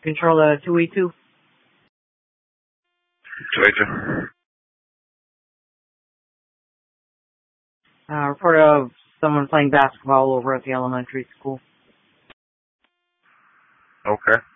Control 282. 282. Report of someone playing basketball over at the elementary school. Okay.